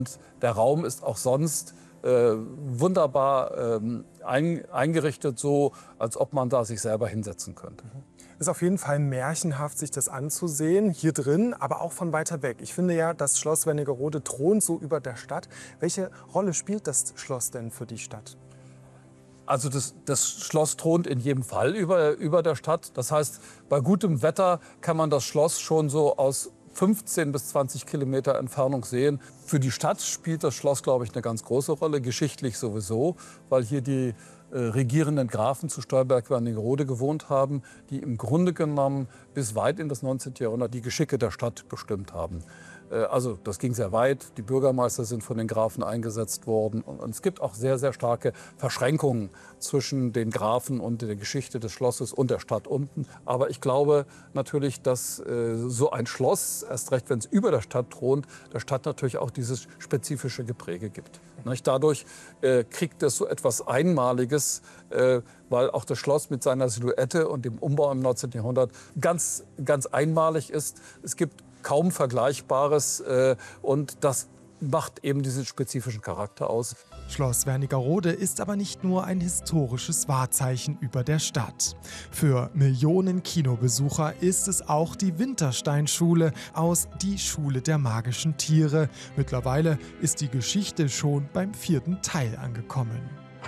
Der Raum ist auch sonst wunderbar eingerichtet, so als ob man da sich selber hinsetzen könnte. Es ist auf jeden Fall märchenhaft, sich das anzusehen, hier drin, aber auch von weiter weg. Ich finde ja, das Schloss Wernigerode thront so über der Stadt. Welche Rolle spielt das Schloss denn für die Stadt? Also das Schloss thront in jedem Fall über der Stadt. Das heißt, bei gutem Wetter kann man das Schloss schon so aus 15 bis 20 Kilometer Entfernung sehen. Für die Stadt spielt das Schloss, glaube ich, eine ganz große Rolle, geschichtlich sowieso, weil hier die regierenden Grafen zu Stolberg-Wernigerode gewohnt haben, die im Grunde genommen bis weit in das 19. Jahrhundert die Geschicke der Stadt bestimmt haben. Also das ging sehr weit. Die Bürgermeister sind von den Grafen eingesetzt worden. Und es gibt auch sehr, sehr starke Verschränkungen zwischen den Grafen und der Geschichte des Schlosses und der Stadt unten. Aber ich glaube natürlich, dass so ein Schloss, erst recht wenn es über der Stadt thront, der Stadt natürlich auch dieses spezifische Gepräge gibt. Dadurch kriegt es so etwas Einmaliges, weil auch das Schloss mit seiner Silhouette und dem Umbau im 19. Jahrhundert ganz, ganz einmalig ist. Es gibt kaum Vergleichbares und das macht eben diesen spezifischen Charakter aus. Schloss Wernigerode ist aber nicht nur ein historisches Wahrzeichen über der Stadt. Für Millionen Kinobesucher ist es auch die Wintersteinschule aus Die Schule der magischen Tiere. Mittlerweile ist die Geschichte schon beim 4. Teil angekommen.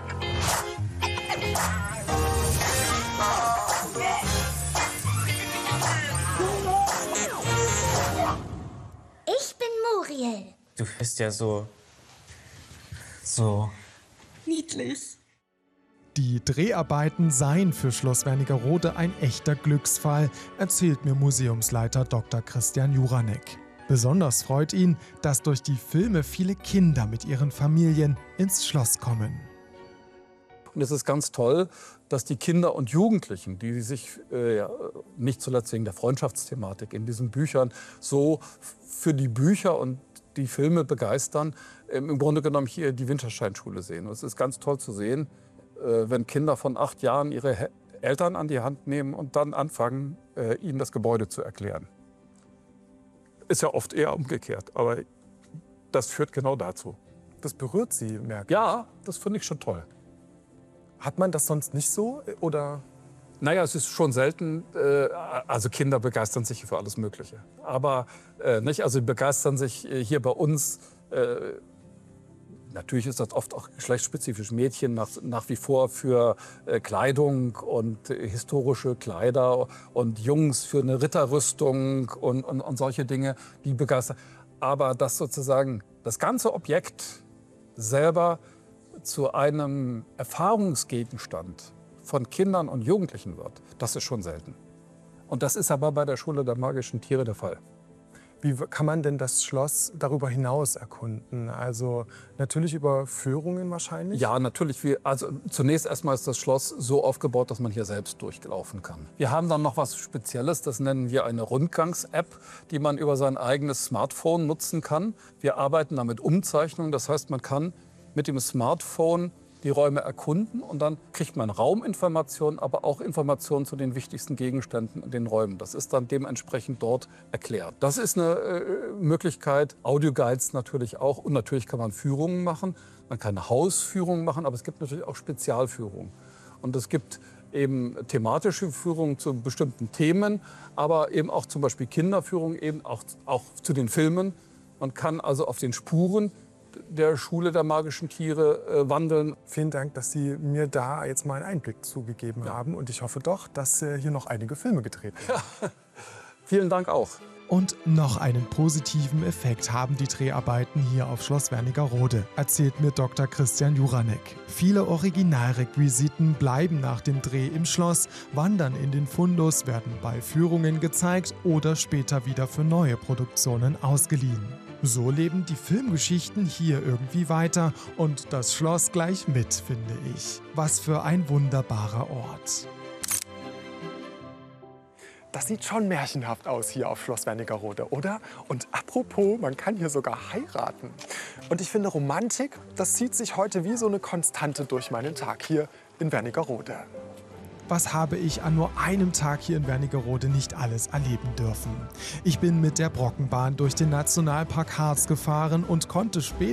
Ich bin Muriel. Du bist ja so Niedlich. Die Dreharbeiten seien für Schloss Wernigerode ein echter Glücksfall, erzählt mir Museumsleiter Dr. Christian Juranek. Besonders freut ihn, dass durch die Filme viele Kinder mit ihren Familien ins Schloss kommen. Und es ist ganz toll, dass die Kinder und Jugendlichen, die sich nicht zuletzt wegen der Freundschaftsthematik in diesen Büchern so für die Bücher und die Filme begeistern, im Grunde genommen hier die Wintersteinschule sehen. Und es ist ganz toll zu sehen, wenn Kinder von 8 Jahren ihre Eltern an die Hand nehmen und dann anfangen, ihnen das Gebäude zu erklären. Ist ja oft eher umgekehrt, aber das führt genau dazu. Das berührt Sie, merke ich. Ja, das finde ich schon toll. Hat man das sonst nicht so, oder? Naja, es ist schon selten, also Kinder begeistern sich für alles Mögliche. Aber nicht, also begeistern sich hier bei uns, natürlich ist das oft auch geschlechtsspezifisch, Mädchen nach wie vor für Kleidung und historische Kleider und Jungs für eine Ritterrüstung und solche Dinge, die begeistern. Aber dass sozusagen das ganze Objekt selber zu einem Erfahrungsgegenstand von Kindern und Jugendlichen wird, das ist schon selten. Und das ist aber bei der Schule der magischen Tiere der Fall. Wie kann man denn das Schloss darüber hinaus erkunden? Also natürlich über Führungen wahrscheinlich? Ja, natürlich. Also zunächst erstmal ist das Schloss so aufgebaut, dass man hier selbst durchlaufen kann. Wir haben dann noch was Spezielles, das nennen wir eine Rundgangs-App, die man über sein eigenes Smartphone nutzen kann. Wir arbeiten da mit Umzeichnungen, das heißt, man kann mit dem Smartphone die Räume erkunden und dann kriegt man Rauminformationen, aber auch Informationen zu den wichtigsten Gegenständen in den Räumen. Das ist dann dementsprechend dort erklärt. Das ist eine Möglichkeit, Audioguides natürlich auch, und natürlich kann man Führungen machen. Man kann Hausführungen machen, aber es gibt natürlich auch Spezialführungen. Und es gibt eben thematische Führungen zu bestimmten Themen, aber eben auch zum Beispiel Kinderführungen, eben auch zu den Filmen. Man kann also auf den Spuren der Schule der magischen Tiere wandeln. Vielen Dank, dass Sie mir da jetzt mal einen Einblick zugegeben haben. Und ich hoffe doch, dass hier noch einige Filme gedreht werden. Ja. Vielen Dank auch. Und noch einen positiven Effekt haben die Dreharbeiten hier auf Schloss Wernigerode, erzählt mir Dr. Christian Juranek. Viele Originalrequisiten bleiben nach dem Dreh im Schloss, wandern in den Fundus, werden bei Führungen gezeigt oder später wieder für neue Produktionen ausgeliehen. So leben die Filmgeschichten hier irgendwie weiter und das Schloss gleich mit, finde ich. Was für ein wunderbarer Ort. Das sieht schon märchenhaft aus hier auf Schloss Wernigerode, oder? Und apropos, man kann hier sogar heiraten. Und ich finde, Romantik, das zieht sich heute wie so eine Konstante durch meinen Tag hier in Wernigerode. Was habe ich an nur einem Tag hier in Wernigerode nicht alles erleben dürfen? Ich bin mit der Brockenbahn durch den Nationalpark Harz gefahren und konnte später